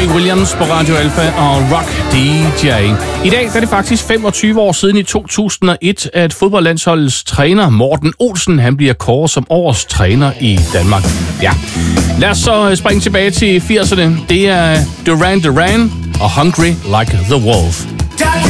Robbie Williams på Radio Alpha og Rock DJ. I dag er det faktisk 25 år siden i 2001, at fodboldlandsholdets træner Morten Olsen han bliver kåret som årets træner i Danmark. Ja, lad os så springe tilbage til 80'erne. Det er Duran Duran og Hungry Like the Wolf.